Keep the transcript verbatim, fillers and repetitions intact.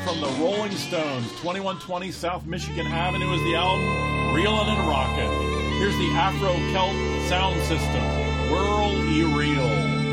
from the Rolling Stones. twenty-one twenty South Michigan Avenue is the album. Reelin' and Rockin'. Here's the Afro-Celt sound system. Whirl-E-Reel.